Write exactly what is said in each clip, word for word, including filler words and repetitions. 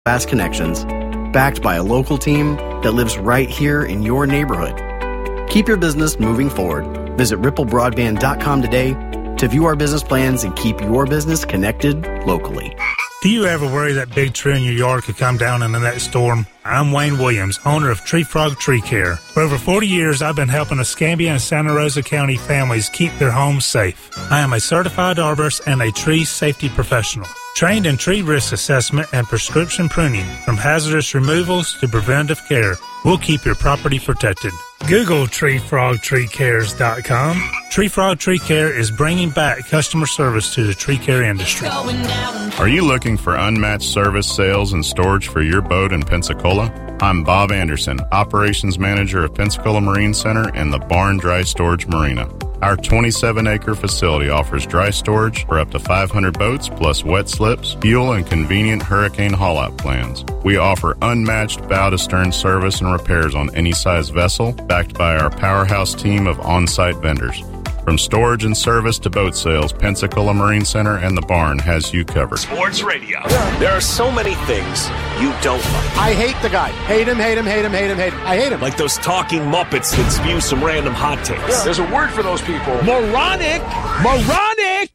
fast connections, backed by a local team that lives right here in your neighborhood. Keep your business moving forward. Visit ripple broadband dot com today to view our business plans and keep your business connected locally. Do you ever worry that big tree in your yard could come down in the next storm? I'm Wayne Williams, owner of Tree Frog Tree Care. For over forty years, I've been helping Escambia and Santa Rosa County families keep their homes safe. I am a certified arborist and a tree safety professional, trained in tree risk assessment and prescription pruning, from hazardous removals to preventive care. We'll keep your property protected. Google tree frog tree cares dot com. Tree Frog Tree Care is bringing back customer service to the tree care industry. Are you looking for unmatched service, sales, and storage for your boat in Pensacola? I'm Bob Anderson, Operations Manager of Pensacola Marine Center and the Barn Dry Storage Marina. Our twenty-seven acre facility offers dry storage for up to five hundred boats, plus wet slips, fuel, and convenient hurricane haul-out plans. We offer unmatched bow-to-stern service and repairs on any size vessel, backed by our powerhouse team of on-site vendors. From storage and service to boat sales, Pensacola Marine Center and the Barn has you covered. Sports Radio. There are so many things you don't like. I hate the guy. Hate him, hate him, hate him, hate him, hate him. I hate him. Like those talking Muppets that spew some random hot takes. Yeah. There's a word for those people. Moronic. Moronic.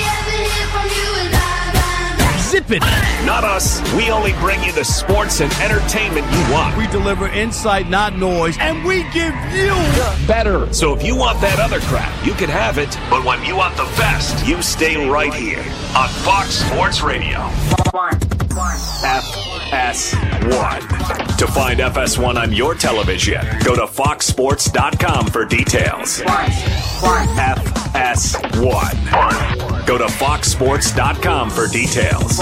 Zip it. Not us. We only bring you the sports and entertainment you want. We deliver insight, not noise, and we give you better. So if you want that other crap, you can have it. But when you want the best, you stay right here on Fox Sports Radio. F S one. To find F S one on your television, go to fox sports dot com for details. F S one. Go to fox sports dot com for details.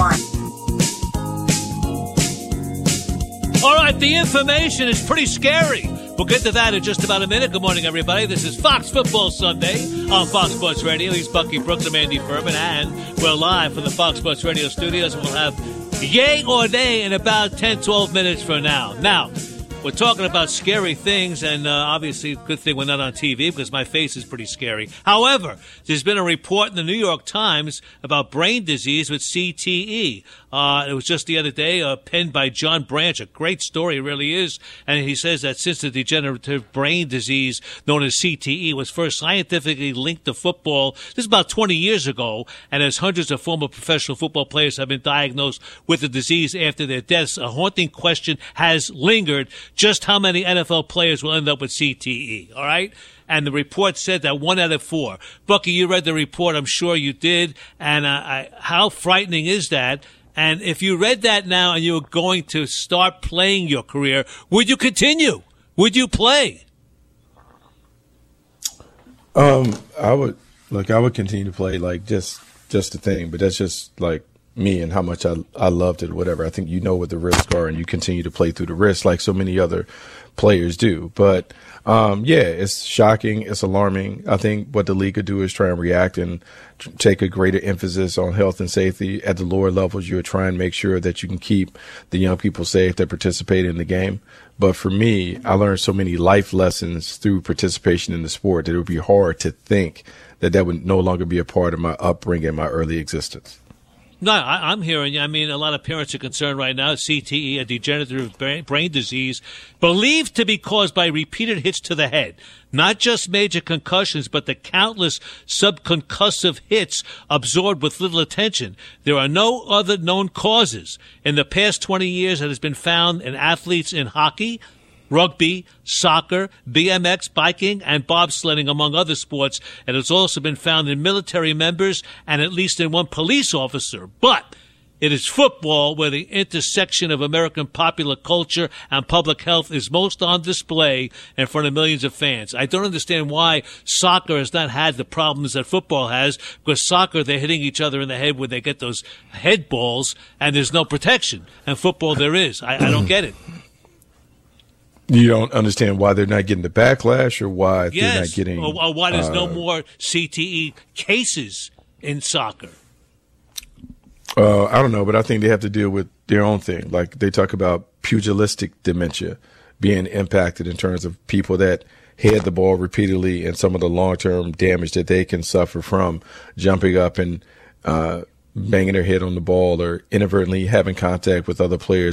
All right, the information is pretty scary. We'll get to that in just about a minute. Good morning, everybody. This is Fox Football Sunday on Fox Sports Radio. He's Bucky Brooks, I'm Andy Furman, and we're live from the Fox Sports Radio studios, and we'll have Yay or Nay in about ten, twelve minutes from now. Now, we're talking about scary things, and uh, obviously, good thing we're not on T V because my face is pretty scary. However, there's been a report in the New York Times about brain disease with C T E. Uh, it was just the other day, uh, penned by John Branch. A great story, it really is. And he says that since the degenerative brain disease known as C T E was first scientifically linked to football, this is about twenty years ago, and as hundreds of former professional football players have been diagnosed with the disease after their deaths, a haunting question has lingered: just how many N F L players will end up with C T E, all right? And the report said that one out of four. Bucky, you read the report. I'm sure you did. And uh, I, how frightening is that? And if you read that now and you were going to start playing your career, would you continue? Would you play? Um, I would, look, I would continue to play, like, just, just the thing, but that's just, like, me and how much I, I loved it, whatever. I think you know what the risks are, and you continue to play through the risks like so many other players do. But, um, yeah, it's shocking. It's alarming. I think what the league could do is try and react and t- take a greater emphasis on health and safety at the lower levels. You're trying to make sure that you can keep the young people safe that participate in the game. But for me, I learned so many life lessons through participation in the sport that it would be hard to think that that would no longer be a part of my upbringing, my early existence. No, I, I'm hearing you. I mean, a lot of parents are concerned right now. C T E, a degenerative brain, brain disease, believed to be caused by repeated hits to the head. Not just major concussions, but the countless subconcussive hits absorbed with little attention. There are no other known causes. In the past twenty years, it has been found in athletes in hockey, rugby, soccer, B M X, biking, and bobsledding, among other sports. And it's also been found in military members and at least in one police officer. But it is football where the intersection of American popular culture and public health is most on display in front of millions of fans. I don't understand why soccer has not had the problems that football has, because soccer, they're hitting each other in the head when they get those head balls, and there's no protection. And football, there is. I, I don't get it. You don't understand why they're not getting the backlash, or why yes. they're not getting or, or why there's uh, no more C T E cases in soccer. Uh, I don't know, but I think they have to deal with their own thing. Like they talk about pugilistic dementia being impacted in terms of people that head the ball repeatedly and some of the long-term damage that they can suffer from jumping up and uh, banging their head on the ball or inadvertently having contact with other players.